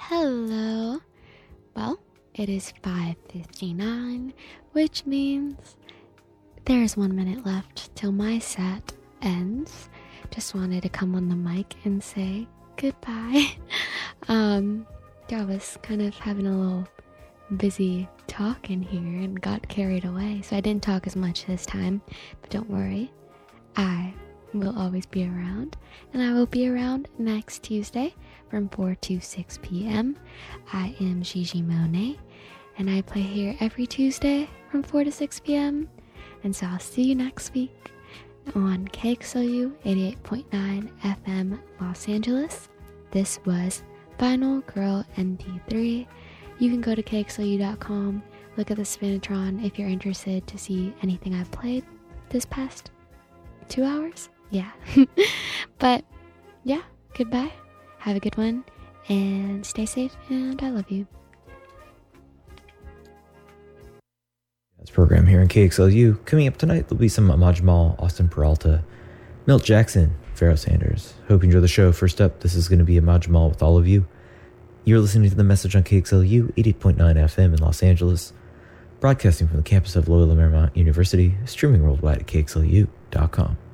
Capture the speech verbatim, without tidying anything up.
Hello. Well, it is five fifty-nine, which means there's one minute left till my set ends. Just wanted to come on the mic and say goodbye. um, I was kind of having a little busy talk in here and got carried away, so I didn't talk as much this time, but don't worry, I will always be around, and I will be around next Tuesday from four to six p.m. I am Gigi Monet, and I play here every Tuesday from four to six p.m. And so I'll see you next week on K X L U eighty-eight point nine F M Los Angeles. This was Final Girl N D three. You can go to K X L U dot com, look at the Spinatron if you're interested to see anything I've played this past two hours. Yeah. But yeah, goodbye. Have a good one and stay safe, and I love you. This program here in K X L U. Coming up tonight, there'll be some Ahmad Jamal, Austin Peralta, Milt Jackson, Pharoah Sanders. Hope you enjoy the show. First up, this is going to be Ahmad Jamal with all of you. You're listening to The Message on K X L U eighty-eight point nine F M in Los Angeles, broadcasting from the campus of Loyola Marymount University, streaming worldwide at K X L U dot com.